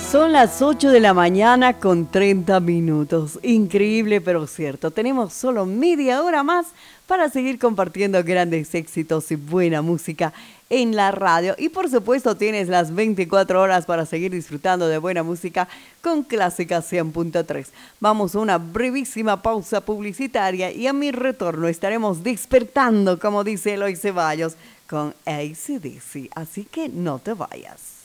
Son las 8 de la mañana con 30 minutos. Increíble pero cierto. Tenemos solo media hora más para seguir compartiendo grandes éxitos y buena música en la radio. Y por supuesto tienes las 24 horas para seguir disfrutando de buena música con Clásica 100.3. Vamos a una brevísima pausa publicitaria y a mi retorno estaremos despertando, como dice Eloy Ceballos, con AC/DC. Así que no te vayas.